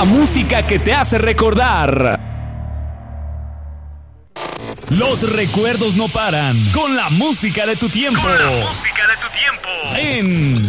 La música que te hace recordar. Los recuerdos no paran con la música de tu tiempo. En